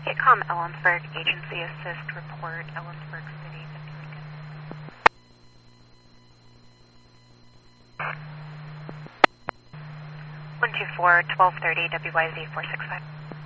Hitcom Ellensburg, agency assist report, Ellensburg City, 50 Lincoln. 124, 1230, WYZ 465.